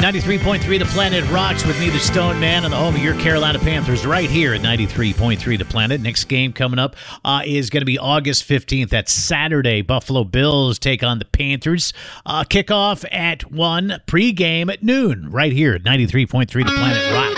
93.3 The Planet rocks with me, the Stone Man, on the home of your Carolina Panthers, right here at 93.3 The Planet. Next game coming up is going to be August 15th. That's Saturday. Buffalo Bills take on the Panthers. Kickoff at 1, pregame at noon, right here at 93.3 The Planet rocks.